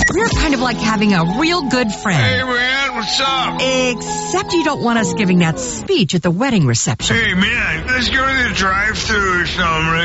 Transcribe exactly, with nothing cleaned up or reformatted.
We're kind of like having a real good friend. Hey, man, what's up? Except you don't want us giving that speech at the wedding reception. Hey, man, let's go to the drive-thru or something.